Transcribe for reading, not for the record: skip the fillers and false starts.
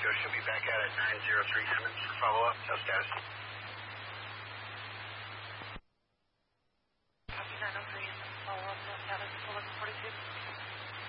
Echo. She'll be back out at 903 Simmons for follow-up. Tell status.